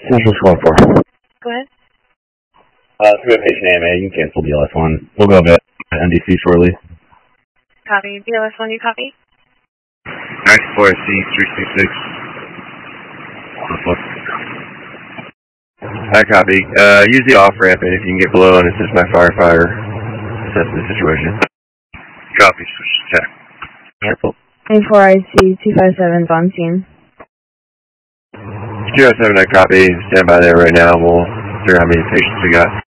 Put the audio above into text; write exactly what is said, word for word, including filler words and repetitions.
Central Squad four. Go ahead. Uh, three patient A M A, you can cancel B L S one. We'll go vet N D C shortly. Copy. B L S one, you copy? ninety-four C three six six. I copy. Uh, use the off ramp, and if you can get below and assist my firefighter, assess the situation. Copy. Switch to tech. Cancel. ninety-four I C two five seven on scene. two oh seven, I copy. Stand by there right now. We'll figure out how many patients we got.